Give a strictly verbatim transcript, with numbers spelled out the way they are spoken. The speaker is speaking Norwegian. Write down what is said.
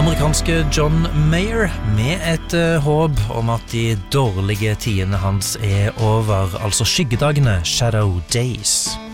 amerikanske John Mayer med et uh, håp om at de dårlige tidene hans er over, altså skyggedagene, Shadow Days.